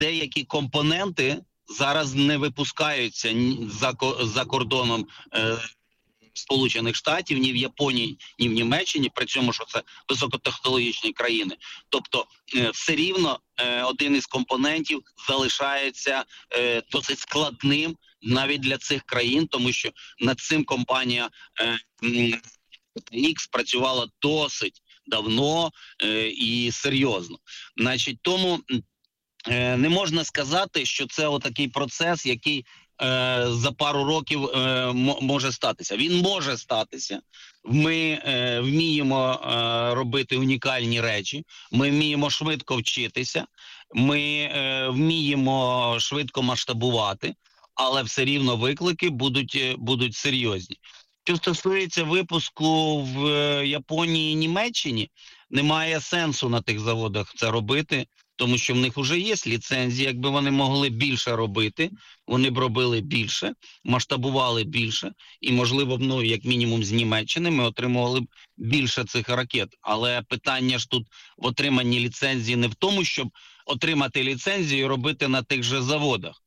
деякі компоненти зараз не випускаються за кордоном Сполучених Штатів, ні в Японії, ні в Німеччині, при цьому, що це високотехнологічні країни. Тобто все рівно один із компонентів залишається досить складним навіть для цих країн, тому що над цим компанія X працювала досить давно і серйозно. Значить, тому не можна сказати, що це отакий процес, який за пару років може статися. Він може статися. Ми вміємо робити унікальні речі, ми вміємо швидко вчитися, ми вміємо швидко масштабувати, але все рівно виклики будуть серйозні. Що стосується випуску в Японії і Німеччині, немає сенсу на тих заводах це робити, тому що в них вже є ліцензії. Якби вони могли більше робити, вони б робили більше, масштабували більше, і, можливо, як мінімум з Німеччини ми отримували б більше цих ракет. Але питання ж тут в отриманні ліцензії не в тому, щоб отримати ліцензію і робити на тих же заводах.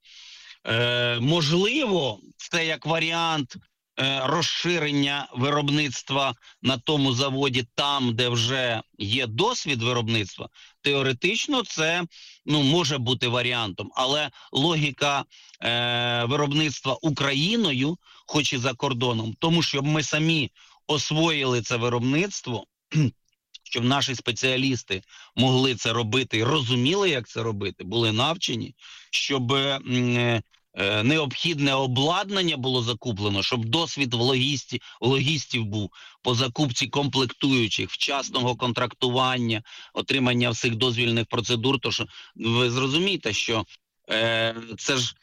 Можливо, це як варіант розширення виробництва на тому заводі там, де вже є досвід виробництва. Теоретично це може бути варіантом, але логіка виробництва Україною, хоч і за кордоном, тому щоб ми самі освоїли це виробництво, щоб наші спеціалісти могли це робити і розуміли, як це робити, були навчені, щоб необхідне обладнання було закуплено, щоб досвід логістів був по закупці комплектуючих, вчасного контрактування, отримання всіх дозвільних процедур. Тож ви зрозумієте, що це ж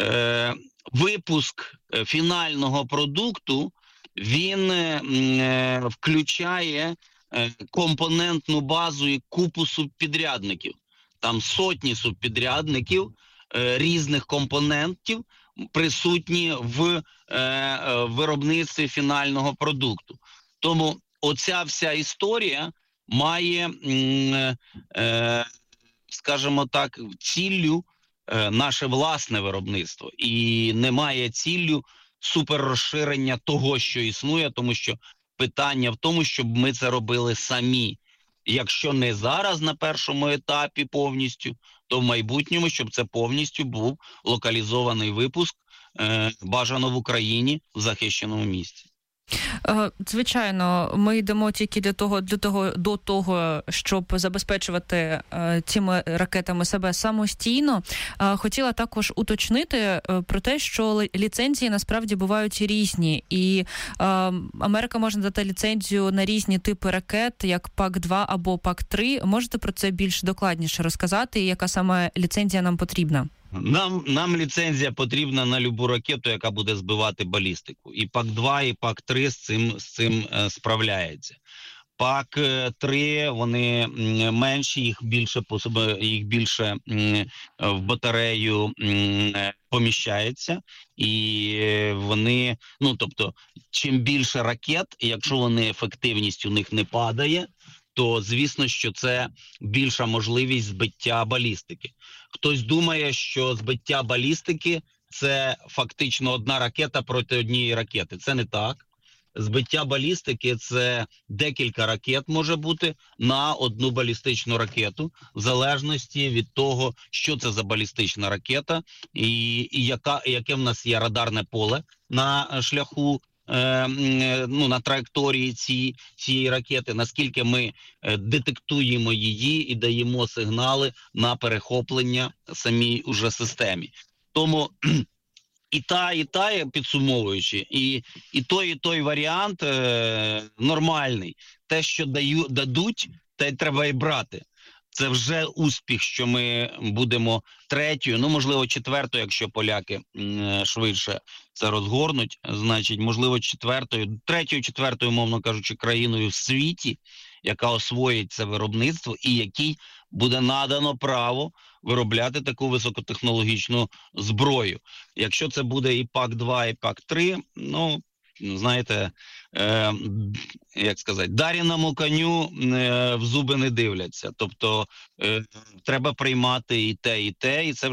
випуск фінального продукту, він включає компонентну базу і купу субпідрядників. Там сотні субпідрядників різних компонентів присутні в виробництві фінального продукту. Тому оця вся історія має, скажімо так, ціллю наше власне виробництво. І немає ціллю суперрозширення того, що існує, тому що питання в тому, щоб ми це робили самі. Якщо не зараз на першому етапі повністю, то в майбутньому, щоб це повністю був локалізований випуск, бажано в Україні, в захищеному місці. Звичайно, ми йдемо тільки до того, щоб забезпечувати цими ракетами себе самостійно. Хотіла також уточнити про те, що ліцензії насправді бувають різні. І Америка може дати ліцензію на різні типи ракет, як ПАК-2 або ПАК-3. Можете про це більш докладніше розказати, і яка саме ліцензія нам потрібна? Нам ліцензія потрібна на любу ракету, яка буде збивати балістику. І ПАК-2, і ПАК-3 з цим справляється. ПАК-3, вони менші, їх більше в батарею поміщається. І вони, тобто, чим більше ракет, якщо ефективність у них не падає, то, звісно, що це більша можливість збиття балістики. Хтось думає, що збиття балістики – це фактично одна ракета проти однієї ракети. Це не так. Збиття балістики – це декілька ракет може бути на одну балістичну ракету, в залежності від того, що це за балістична ракета і яке в нас є радарне поле на шляху, на траєкторії цієї ракети, наскільки ми детектуємо її і даємо сигнали на перехоплення самій уже системі. Тому і та, підсумовуючи, і той варіант нормальний. Те, що дадуть, те треба і брати. Це вже успіх, що ми будемо третьою, можливо, четвертою, якщо поляки швидше це розгорнуть, значить, можливо, третьою, четвертою, мовно кажучи, країною в світі, яка освоїть це виробництво і якій буде надано право виробляти таку високотехнологічну зброю. Якщо це буде і ПАК-2, і ПАК-3, знаєте, як сказати, дареному коню в зуби не дивляться. Тобто треба приймати і те, і це